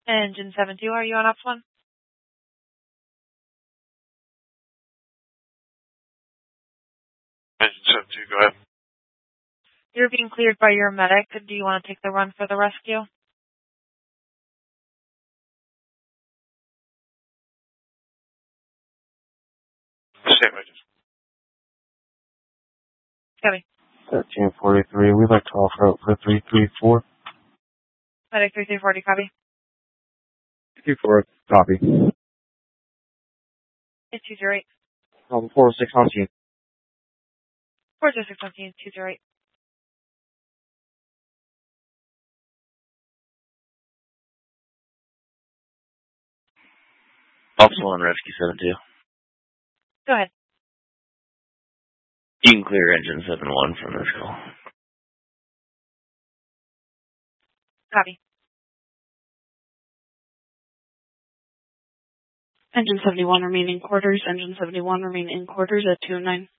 Engine 72, are you on ops 1? Engine 72, go ahead. You're being cleared by your medic. Do you want to take the run for the rescue? Same agent. Copy. 1343, we'd like to offer out for 334. Medic 3340, copy. 34, copy. It's 208. 406 on scene. 406 on scene, 208. Ops 1, Rescue 72. Go ahead. You can clear Engine 71 from this call. Copy. Engine 71 remain in quarters. Engine 71 remain in quarters at 209.